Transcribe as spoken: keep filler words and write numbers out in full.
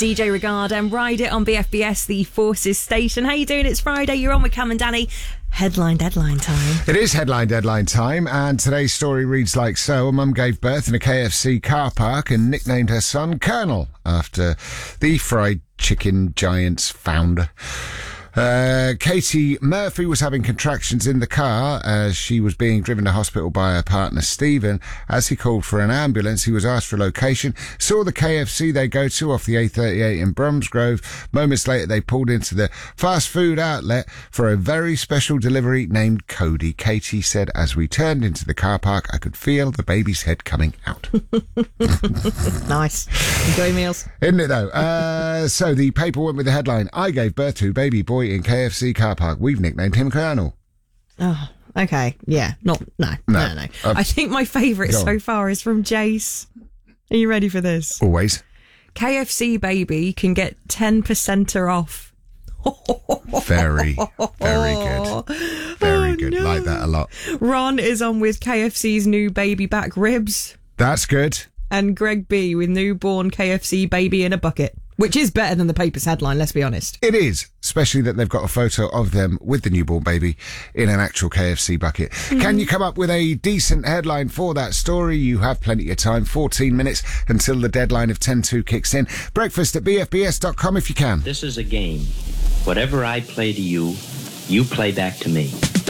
D J Regard and Ride It on B F B S, the Forces station. How you doing? It's Friday. You're on with Cam and Danny. Headline deadline time. It is headline deadline time, and today's story reads like so. A mum gave birth in a K F C car park and nicknamed her son Colonel after the fried chicken giant's founder. Uh, Katie Murphy was having contractions in the car as she was being driven to hospital by her partner Stephen. As he called for an ambulance, he was asked for a location, saw the K F C they go to off the A thirty-eight in Bromsgrove. Moments later, they pulled into the fast food outlet for a very special delivery named Cody. Katie said, as we turned into the car park, I could feel the baby's head coming out. Nice. Enjoy meals. Isn't it, though? Uh, so the paper went with the headline, I gave birth to baby boy in K F C car park. We've nicknamed him Colonel. Oh, okay. Yeah. Not, no, no, no. no. Um, I think my favourite so on. far is from Jace. Are you ready for this? Always. K F C baby can get ten percent off. Very, very good. Very Oh, good. no. Like that a lot. Ron is on with K F C's new baby back ribs. That's good. And Greg B with newborn K F C baby in a bucket. Which is better than the paper's headline, let's be honest. It is, especially that they've got a photo of them with the newborn baby in an actual K F C bucket. Mm-hmm. Can you come up with a decent headline for that story? You have plenty of time, fourteen minutes until the deadline of ten two kicks in. Breakfast at b f b s dot com if you can. This is a game. Whatever I play to you, you play back to me.